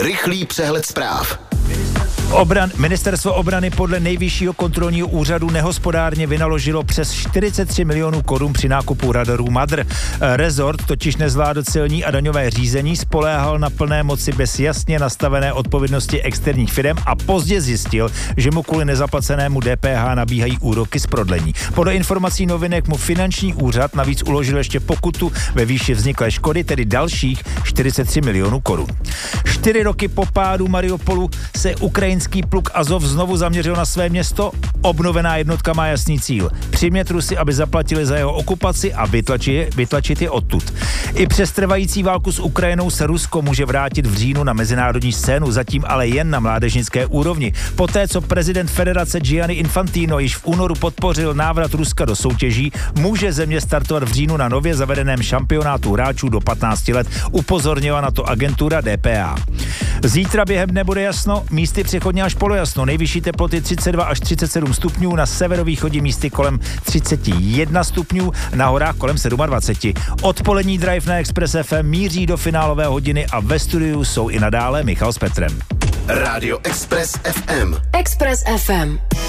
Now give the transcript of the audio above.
rychlý přehled zpráv. Ministerstvo obrany podle Nejvyššího kontrolního úřadu nehospodárně vynaložilo přes 43 milionů korun při nákupu radarů MADR. Rezort totiž nezvládl celní a daňové řízení, spoléhal na plné moci bez jasně nastavené odpovědnosti externích firem a pozdě zjistil, že mu kvůli nezaplacenému DPH nabíhají úroky z prodlení. Podle informací Novinek mu finanční úřad navíc uložil ještě pokutu ve výši vzniklé škody, tedy dalších 43 milionů korun. 4 roky po pádu Mariupolu se ukrajinský pluk Azov znovu zaměřil na své město. Obnovená jednotka má jasný cíl. Přimět Rusy, aby zaplatili za jeho okupaci a vytlačit je odtud. I přes trvající válku s Ukrajinou se Rusko může vrátit v říjnu na mezinárodní scénu, zatím ale jen na mládežnické úrovni. Poté, co prezident federace Gianni Infantino již v únoru podpořil návrat Ruska do soutěží, může země startovat v říjnu na nově zavedeném šampionátu hráčů do 15 let, upozornila na to agentura DPA. Zítra během dne bude jasno, místy přechodně až polojasno. Nejvyšší teploty 32 až 37 stupňů, na severovýchodě místy kolem 31 stupňů, na horách kolem 27. Odpolední drive na Express FM míří do finálové hodiny a ve studiu jsou i nadále Michal s Petrem. Rádio Express FM. Express FM.